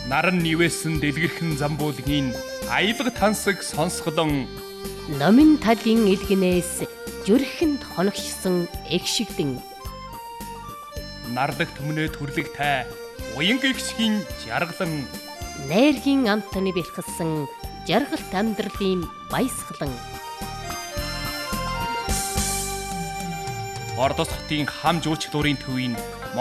Наран нивээсэн дэлгэрхэн замбуулгийн аялга тансаг сонсголон номин талын илгэнээс зүрхэнд хоногшсон эгшигдэн нарлаг төмнөө төрлөгтэй уян гихшгийн жаргалан найргийн амтны бэлхсэн жаргалт амьдралын баясгалан Ордос хотын хам жуулчлуурын төвийн